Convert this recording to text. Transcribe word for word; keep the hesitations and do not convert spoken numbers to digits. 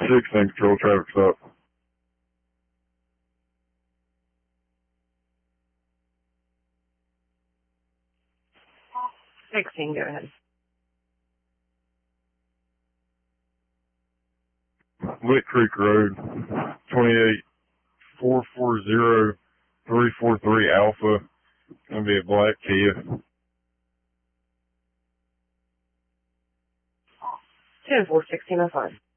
sixteen, control traffic stop. sixteen, go ahead. Lick Creek Road, twenty-eight four four zero three four three Alpha. Gonna be a black Kia. ten four sixteen oh five.